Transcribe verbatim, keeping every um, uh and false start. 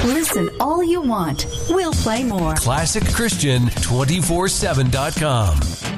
Listen all you want. We'll play more. classic christian two four seven dot com.